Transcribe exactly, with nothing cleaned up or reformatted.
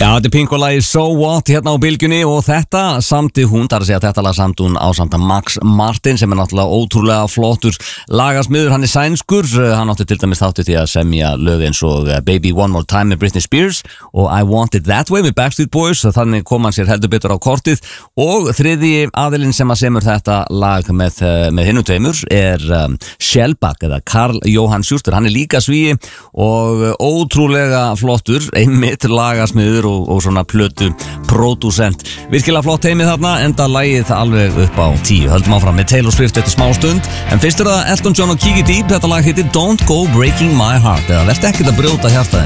Já, þetta er Pink og lagi So What hérna á bylgjunni og þetta samti hún, þar að segja þetta lag samt hún á samt að Max Martin sem er náttúrulega ótrúlega flottur lagasmiður, hann er sænskur, hann átti til dæmis þáttu því að semja lög eins og Baby One More Time með Britney Spears og I Want It That Way með Backstreet Boys, þannig kom hann sér heldur betur á kortið og þriðji aðilinn sem að semur þetta lag með, með hinnum tveimur er um, Shellback eða Karl Johan Schuster, hann er líka svíi og ótrúlega flottur, einmitt lagasmiður og, og svona plötu pródúsent. Virkilega flott heimið þarna, enda lagið alveg upp á tíu. Höldum áfram með Taylor Swift eftir smá stund, en fyrst er það Elton John og Kiki Deep, þetta lag heitir Don't Go Breaking My Heart, eða verðst ekkert að brjóta hjartaði.